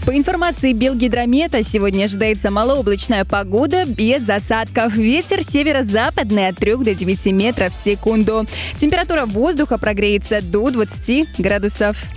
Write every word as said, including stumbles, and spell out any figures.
По информации Белгидромета, сегодня ожидается малооблачная погода без осадков. Ветер северо-западный от трёх до девяти метров в секунду. Температура воздуха прогреется до двадцати градусов.